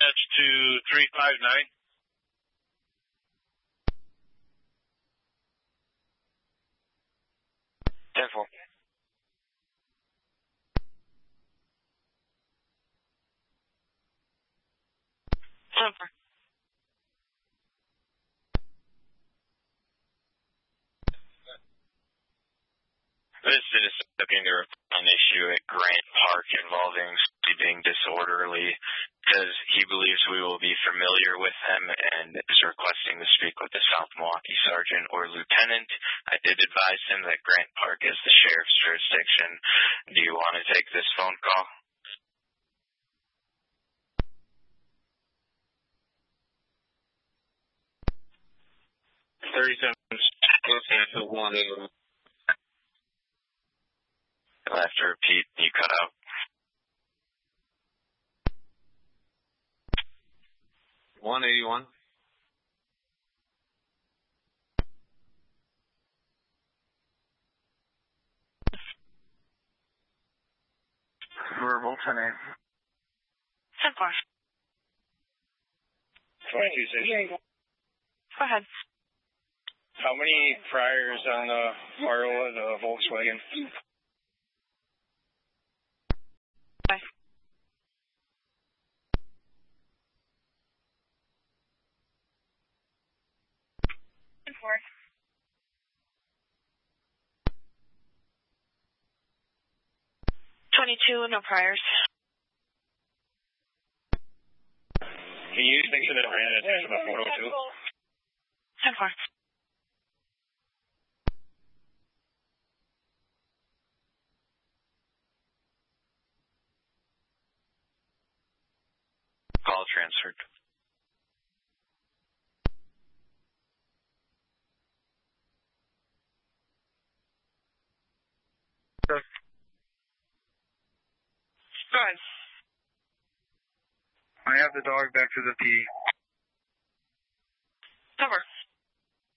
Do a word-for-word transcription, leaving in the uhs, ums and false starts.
dispatch to three five nine. ten four. ten four. This citizen looking to report an issue at Grant Park involving being disorderly because he believes we will be familiar with him and is requesting to speak with the South Milwaukee Sergeant or Lieutenant. I did advise him that Grant Park is the sheriff's jurisdiction. Do you want to take this phone call? thirty-seven. one. You'll have to repeat. You cut out. one eighty-one. Verbal ten eight. ten four. twenty-two station. Go ahead. How many priors on the Corolla, the Volkswagen? Bye. ten four. twenty-two, no priors. Can you think of the brand attention to the photo too? ten four. Call transferred. Go ahead. I have the dog back to the P.